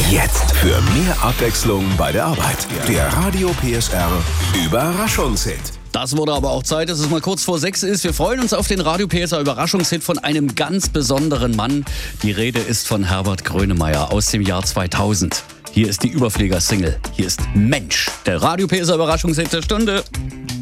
Jetzt für mehr Abwechslung bei der Arbeit. Der Radio PSR Überraschungshit. Das wurde aber auch Zeit, dass es mal kurz vor 6 ist. Wir freuen uns auf den Radio PSR Überraschungshit von einem ganz besonderen Mann. Die Rede ist von Herbert Grönemeyer aus dem Jahr 2000. Hier ist die Überflieger-Single. Hier ist Mensch, der Radio PSR Überraschungshit der Stunde.